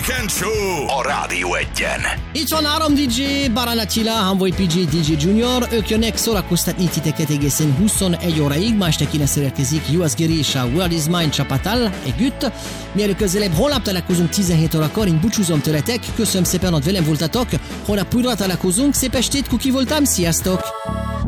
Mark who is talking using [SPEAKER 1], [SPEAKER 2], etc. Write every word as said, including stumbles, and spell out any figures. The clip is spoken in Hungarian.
[SPEAKER 1] Weekend Show a Rádió Egyen.
[SPEAKER 2] Itt van három dé dzsé, Baran Attila, Hanvoy pé gé, dé dzsé Junior. Ők jönnek szórakoztatni titeket egészen huszonegy óraig. Ma este kilenc érkezik Juhász Geri és a World is Mine csapattal együtt. Mielőtt közelebb holnap találkozunk tizenhét órakor, én búcsúzom tőletek. Köszönöm szépen, hogy velem voltatok. Holnap újra találkozunk. Szép estét, Kuki voltam. Sziasztok!